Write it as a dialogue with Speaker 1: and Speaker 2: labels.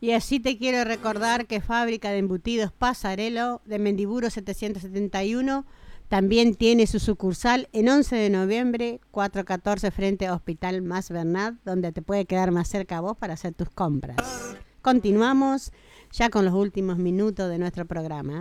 Speaker 1: Y así te quiero recordar que Fábrica de Embutidos Pasarelo de Mendiburo 771 también tiene su sucursal en 11 de noviembre, 414 frente a Hospital Mas Bernat, donde te puede quedar más cerca a vos para hacer tus compras. Continuamos ya con los últimos minutos de nuestro programa.